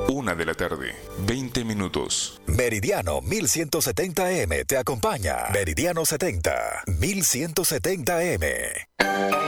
1:00 PM, 20 minutos. Meridiano 1170M te acompaña. Meridiano 70, 1170M.